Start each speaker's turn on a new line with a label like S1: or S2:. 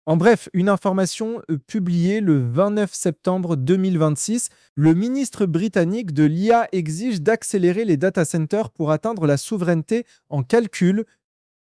S1: En bref, une information publiée le 29 septembre 2026, le ministre britannique de l'IA exige d'accélérer les data centers pour atteindre la souveraineté en calcul,